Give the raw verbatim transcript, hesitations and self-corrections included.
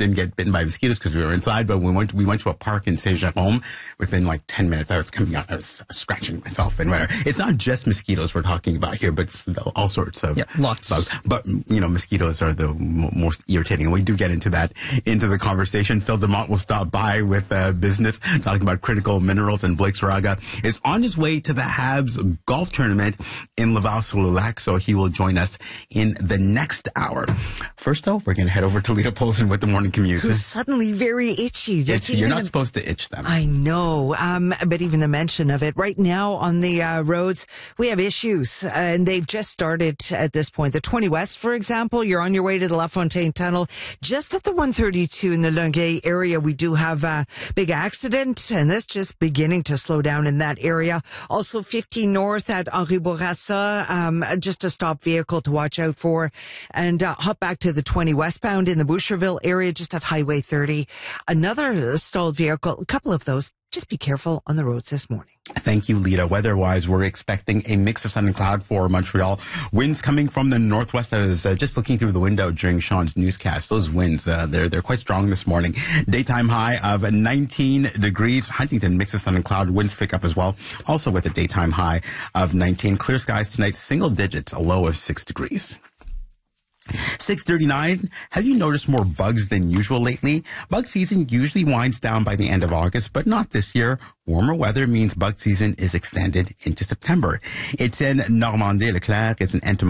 didn't get bitten by mosquitoes because we were inside, but we went we went to a park in Saint-Jérôme. Within like ten minutes, I was coming out. I was scratching myself and whatever. It's not just mosquitoes we're talking about here, but it's all sorts of yeah, lots. bugs. But you know, mosquitoes are the m- most irritating, and we do get into that into the conversation. Phil DeMont will stop by with uh, business, talking about critical minerals, and Blake Saraga is on his way to the Habs golf tournament in Laval-sur-le-Lac, so he will join us in the next hour. First, though, we're going to head over to Lita Polson with the morning commute. Who's suddenly very itchy. itchy. You're not the, supposed to itch them. I know, um, but even the mention of it right now on the uh, roads, we have issues, uh, and they've just started at this point. The twenty West, for example, you're on your way to the La Fontaine Tunnel. Just at the one thirty-two in the Longueuil area, we do have a big accident, and that's just beginning to slow down in that area. Also, fifteen North at Henri Bourassa, um, just a stop vehicle to watch out for. And uh, hop back to the twenty westbound in the Boucherville area, just at Highway thirty. Another stalled vehicle, a couple of those. Just be careful on the roads this morning. Thank you, Lita. Weather-wise, we're expecting a mix of sun and cloud for Montreal. Winds coming from the northwest. I was uh, just looking through the window during Sean's newscast. Those winds, uh, they're they're quite strong this morning. Daytime high of nineteen degrees. Huntington, mix of sun and cloud. Winds pick up as well. Also with a daytime high of nineteen. Clear skies tonight. Single digits. A low of six degrees. six thirty-nine. Have you noticed more bugs than usual lately? Bug season usually winds down by the end of August, but not this year. Warmer weather means bug season is extended into September. Etienne Normandie-Leclerc is an entomologist